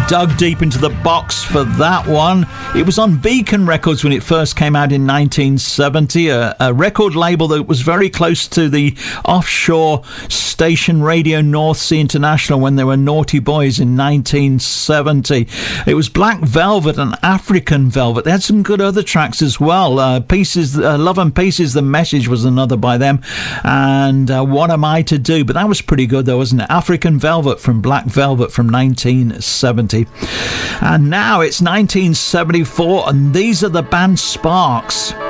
dug deep into the box for that one. It was on Beacon Records when it first came out in 1970, a record label that was very close to the offshore station Radio North Sea International when they were Naughty Boys in 1970. It was Black Velvet and African Velvet. They had some good other tracks as well. Pieces, Love and Pieces, The Message was another by them, and What Am I to Do? But that was pretty good though, wasn't it? African Velvet from Black Velvet from 1970. And now it's 1974, and these are the band Sparks.